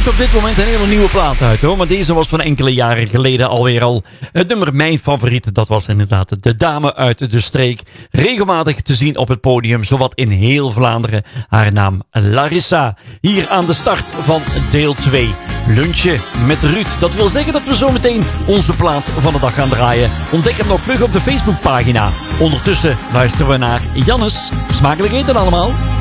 op dit moment een hele nieuwe plaat uit, hoor. Maar deze was van enkele jaren geleden alweer al het nummer mijn favoriet. Dat was inderdaad de dame uit de streek. Regelmatig te zien op het podium, zowat in heel Vlaanderen. Haar naam Larissa. Hier aan de start van deel 2. Lunchen met Ruud. Dat wil zeggen dat we zo meteen onze plaat van de dag gaan draaien. Ontdek hem nog vlug op de Facebookpagina. Ondertussen luisteren we naar Jannes. Smakelijk eten allemaal.